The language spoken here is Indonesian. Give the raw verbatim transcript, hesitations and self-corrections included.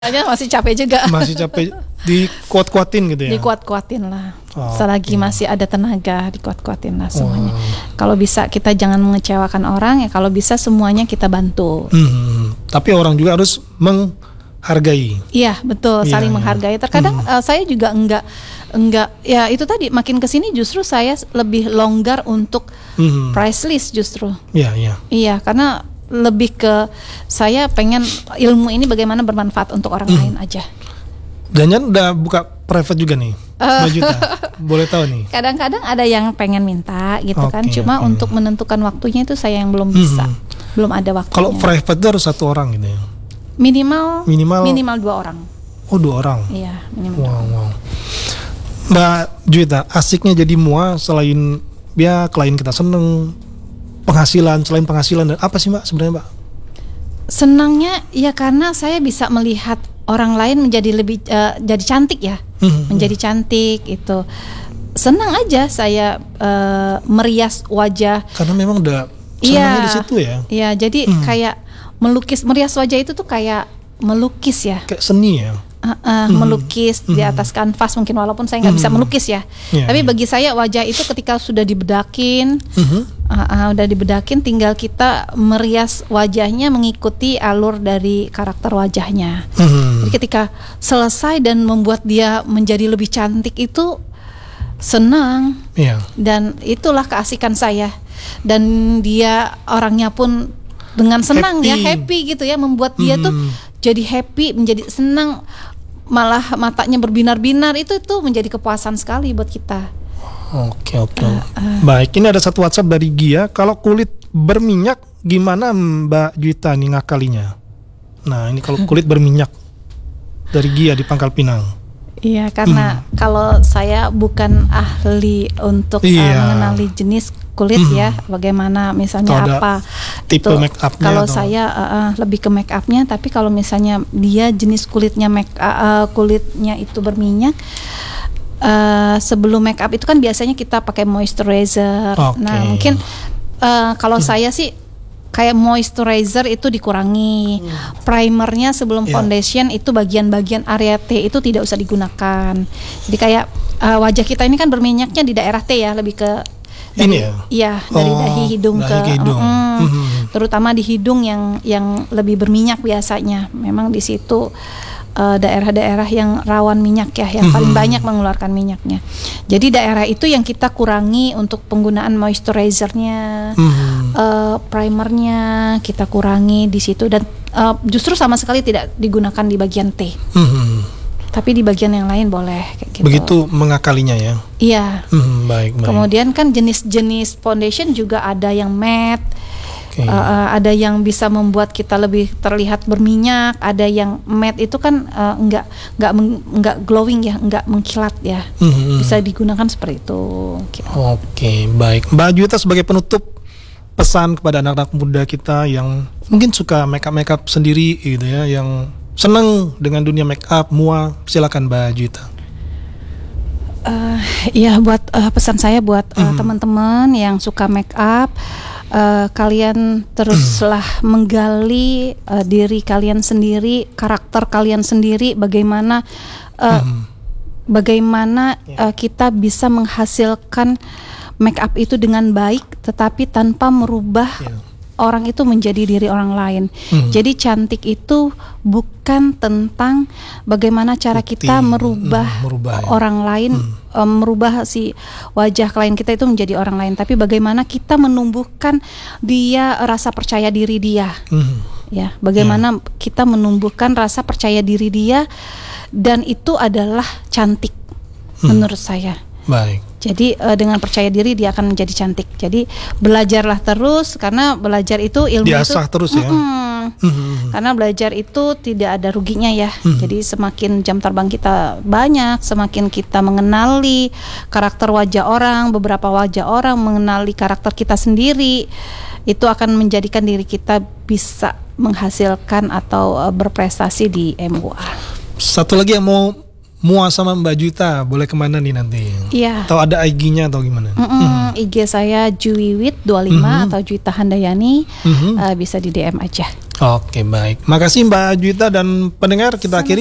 Hanya masih capek juga. Masih capek, dikuat-kuatin gitu ya? Dikuat-kuatin lah. Oh, Selagi okay. masih ada tenaga, dikuat-kuatin lah semuanya. Oh. Kalau bisa kita jangan mengecewakan orang ya. Kalau bisa semuanya kita bantu. Hmm, tapi orang juga harus menghargai. Iya betul, Iya, saling iya. menghargai. Terkadang Hmm. uh, saya juga enggak enggak ya itu tadi makin kesini justru saya lebih longgar untuk Hmm. price list justru. Iya, iya. Iya karena lebih ke saya pengen ilmu ini bagaimana bermanfaat untuk orang Hmm. lain aja. Jangan udah buka private juga nih, Uh. dua juta. Boleh tahu nih. Kadang-kadang ada yang pengen minta gitu kan, Oke, cuma oke. untuk menentukan waktunya itu saya yang belum bisa, Hmm. belum ada waktunya. Kalau private itu harus satu orang gitu ya? minimal Minimal- minimal dua orang. Oh, dua orang. Iya minimal. Wow, wow. Mbak Juwita, asiknya jadi mua selain ya klien kita seneng, penghasilan, selain penghasilan dan apa sih Mbak sebenarnya Mbak? Senangnya ya karena saya bisa melihat orang lain menjadi lebih eh, jadi cantik ya, Hmm. menjadi cantik itu. Senang aja saya eh, merias wajah. Karena memang udah Iya. senangnya di situ ya. Iya, jadi Hmm. kayak melukis, merias wajah itu tuh kayak melukis ya. Kayak seni ya. Uh, uh, Hmm. melukis di Hmm. atas kanvas mungkin walaupun saya nggak bisa Hmm. melukis ya. Iya, Tapi iya. bagi saya wajah itu ketika sudah dibedakin, Mhm. uh, uh, udah dibedakin, tinggal kita merias wajahnya mengikuti alur dari karakter wajahnya. Hmm. Jadi ketika selesai dan membuat dia menjadi lebih cantik itu senang. Iya. Dan itulah keasikan saya. Dan dia orangnya pun dengan senang ya, Happy. happy gitu ya, membuat dia tuh Hmm. jadi happy, menjadi senang, malah matanya berbinar-binar, itu tuh menjadi kepuasan sekali buat kita. Oke, oke. Baik, ini ada satu WhatsApp dari Gia. Kalau kulit berminyak gimana Mbak Juwita nih ngakalinya? Nah, ini kalau kulit berminyak dari Gia di Pangkal Pinang. Iya, karena kalau saya bukan ahli untuk uh, Iya. mengenali jenis kulit Hmm. ya, bagaimana misalnya Atau ada apa tipe itu. make up-nya Kalau atau- saya uh, uh, lebih ke make upnya, tapi kalau misalnya dia jenis kulitnya make uh, uh, kulitnya itu berminyak, uh, sebelum make up itu kan biasanya kita pakai moisturizer. Oke. Nah mungkin uh, kalau saya sih kayak moisturizer itu dikurangi, primernya sebelum Iya. foundation itu bagian-bagian area T itu tidak usah digunakan. Jadi kayak uh, wajah kita ini kan berminyaknya di daerah T ya, lebih ke dari, Ini ya? Iya, dari Oh, dahi hidung dahi ke ke hidung. mm, Mhm. terutama di hidung yang yang lebih berminyak biasanya. Memang di situ uh, daerah-daerah yang rawan minyak ya, yang paling Mhm. banyak mengeluarkan minyaknya. Jadi daerah itu yang kita kurangi untuk penggunaan moisturizernya. Hmm. Uh, primernya kita kurangi di situ, dan uh, justru sama sekali tidak digunakan di bagian T, Hmm. tapi di bagian yang lain boleh kayak gitu. Begitu mengakalinya ya. Iya. Hmm, baik, baik. Kemudian kan jenis-jenis foundation juga ada yang matte, Oke. uh, uh, ada yang bisa membuat kita lebih terlihat berminyak, ada yang matte itu kan uh, enggak enggak meng- enggak glowing ya, enggak mengkilat ya. Hmm. Bisa digunakan seperti itu. Gitu. Oke, baik. Mbak Juwita sebagai penutup, pesan kepada anak-anak muda kita yang mungkin suka make up make up sendiri gitu ya, yang senang dengan dunia make up, mua, silakan Mbak Juwita. Uh, ya buat uh, pesan saya buat uh, Mhm. teman-teman yang suka make up, uh, kalian teruslah menggali uh, diri kalian sendiri, karakter kalian sendiri, bagaimana uh, Mhm. bagaimana Ya. uh, kita bisa menghasilkan make up itu dengan baik, tetapi tanpa merubah Ya. orang itu menjadi diri orang lain. Hmm. Jadi cantik itu bukan tentang bagaimana cara Bukti, kita merubah, hmm, merubah ya. orang lain, Hmm. em, merubah si wajah klien kita itu menjadi orang lain, tapi bagaimana kita menumbuhkan dia rasa percaya diri dia. Hmm. Ya, bagaimana kita menumbuhkan rasa percaya diri dia, dan itu adalah cantik Hmm. menurut saya. Baik. Jadi eh, dengan percaya diri dia akan menjadi cantik. Jadi belajarlah terus, karena belajar itu ilmu Diasah itu terus ya. Mm-mm. Hmm. Karena belajar itu tidak ada ruginya ya. Hmm. Jadi semakin jam terbang kita banyak, semakin kita mengenali karakter wajah orang, beberapa wajah orang, mengenali karakter kita sendiri, itu akan menjadikan diri kita bisa menghasilkan atau eh, berprestasi di M U A. Satu lagi yang mau mua sama Mbak Juwita, boleh kemana nih nanti? Iya. Atau ada I G-nya atau gimana? Mm-mm, I G saya Juwiwit dua puluh lima Mhm. atau Juwita Handayani, Mhm. uh, bisa di D M aja. Oke, baik. Makasih Mbak Juwita dan pendengar, kita akhiri